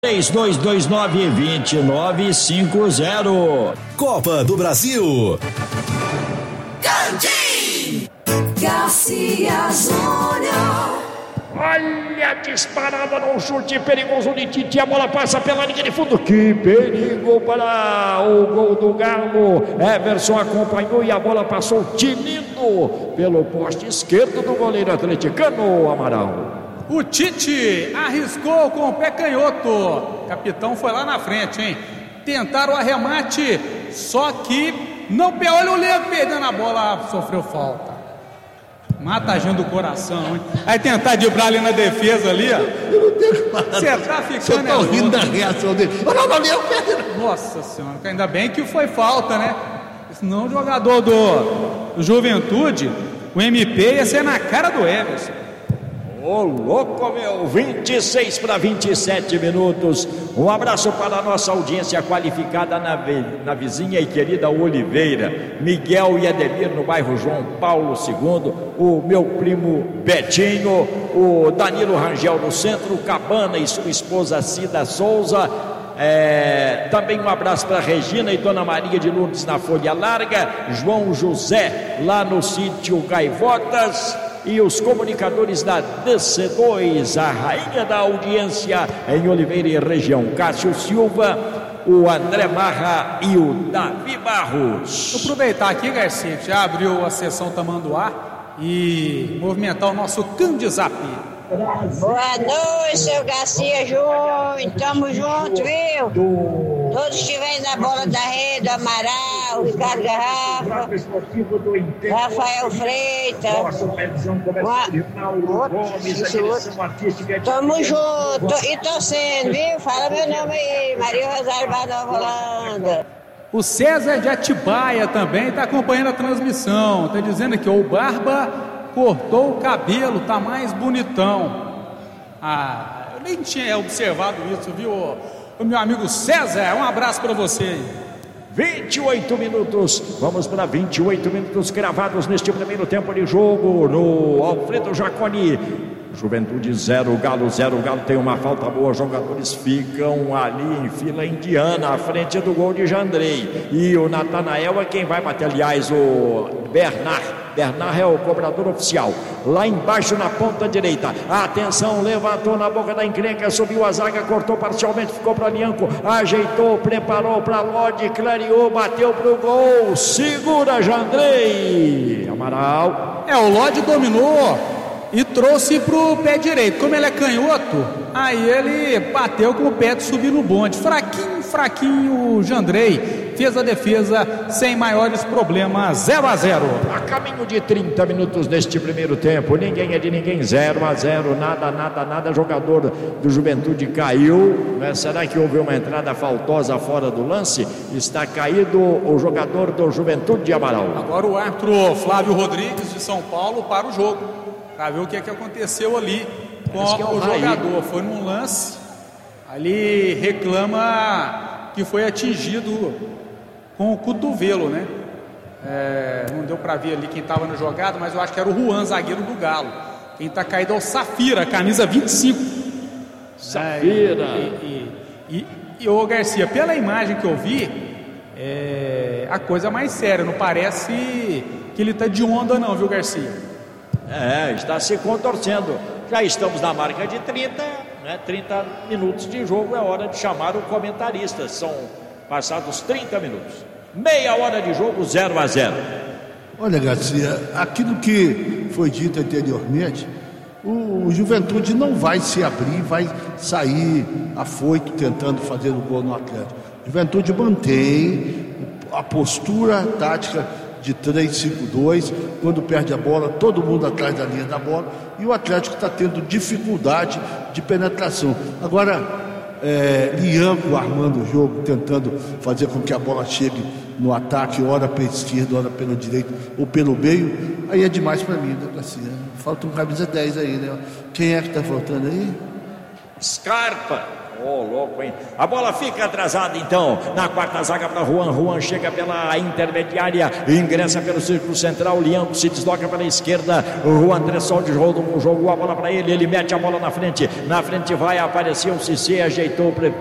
3229-2950. Copa do Brasil. Gandim! Garcia Júnior. Olha a disparada no chute perigoso de Tite. A bola passa pela linha de fundo. Que perigo para o gol do Galo. Everson acompanhou e a bola passou tinindo pelo poste esquerdo do goleiro atleticano, Amaral. O Tite arriscou com o pé canhoto. O capitão foi lá na frente, hein? Tentaram o arremate, só que não... Olha o Leandro perdendo a bola, sofreu falta. Mata a gente do coração, hein? Aí tentar driblar ali na defesa ali, ó. Eu não tenho nada. Você tá ficando... Você tá rindo da reação dele. Nossa senhora, ainda bem que foi falta, né? Senão o jogador do Juventude, o MP, ia ser na cara do Everson. Ô louco, meu, 26 para 27 minutos. Um abraço para a nossa audiência qualificada na vizinha e querida Oliveira, Miguel e Ademir no bairro João Paulo II, o meu primo Betinho, o Danilo Rangel no centro, Cabana e sua esposa Cida Souza. Também um abraço para Regina e Dona Maria de Lourdes na Folha Larga, João José lá no sítio Gaivotas. E os comunicadores da DC2, a rainha da audiência em Oliveira e região, Cássio Silva, o André Marra e o Davi Barros. Vou aproveitar aqui, Garcia, que já abriu a sessão Tamanduá, e movimentar o nosso Candizap. Boa noite, seu Garcia Júnior, tamo junto, viu? Todos que vêm na bola da rede, Amaral, Ricardo Garrafa, Rafael Freitas, tamo junto e torcendo, viu? Fala meu nome aí, Maria Rosário da Nova Holanda. O César de Atibaia também está acompanhando a transmissão, está dizendo aqui, o Barba cortou o cabelo, tá mais bonitão. Eu nem tinha observado isso, viu? O meu amigo César, um abraço para você. 28 minutos, vamos para 28 minutos cravados neste primeiro tempo de jogo no Alfredo Jaconi. Juventude 0, Galo 0. O Galo tem uma falta boa, os jogadores ficam ali em fila indiana à frente do gol de Jandrei. E o Natanael é quem vai bater, aliás, o Bernard é o cobrador oficial. Lá embaixo na ponta direita. Atenção, levantou na boca da encrenca, subiu a zaga, cortou parcialmente, ficou para Lianco, ajeitou, preparou para Lodi, clareou, bateu pro gol. Segura Jandrei. Amaral. O Lodi dominou e trouxe pro pé direito. Como ele é canhoto, aí ele bateu com o pé de subir no bonde. Fraquinho o Jandrei. Fez a defesa sem maiores problemas, 0-0. A caminho de 30 minutos neste primeiro tempo, ninguém é de ninguém, 0-0, nada. Jogador do Juventude caiu, né? Será que houve uma entrada faltosa fora do lance? Está caído o jogador do Juventude de Amaral. Agora o árbitro Flávio Rodrigues de São Paulo para o jogo, para ver o que aconteceu ali com o jogador. Foi num lance, ali reclama que foi atingido com o cotovelo, né? Não deu para ver ali quem estava no jogado, mas eu acho que era o Juan, zagueiro do Galo. Quem está caído é o Safira, camisa 25. Safira. E o Garcia, pela imagem que eu vi, a coisa mais séria, não parece que ele está de onda não, viu, Garcia? Está se contorcendo. Já estamos na marca de 30, né? 30 minutos de jogo, é hora de chamar o comentarista. São passados 30 minutos. Meia hora de jogo, 0-0. Olha, Garcia, aquilo que foi dito anteriormente, o Juventude não vai se abrir, vai sair afoito tentando fazer o gol no Atlético. Juventude mantém a postura tática de 3-5-2, quando perde a bola, todo mundo atrás da linha da bola, e o Atlético está tendo dificuldade de penetração. Agora, Lianco armando o jogo, tentando fazer com que a bola chegue no ataque, ora pela esquerda, ora pela direita ou pelo meio, aí é demais para mim, né, Garcia? Falta um camisa 10 aí, né? Quem é que tá faltando aí? Scarpa, Ô, louco, hein? A bola fica atrasada, então, na quarta zaga para Juan. Juan chega pela intermediária, ingressa pelo círculo central. Lianco se desloca pela esquerda. O Juan Tressol jogou a bola para ele. Ele mete a bola na frente. Na frente vai, apareceu o Cissé, ajeitou o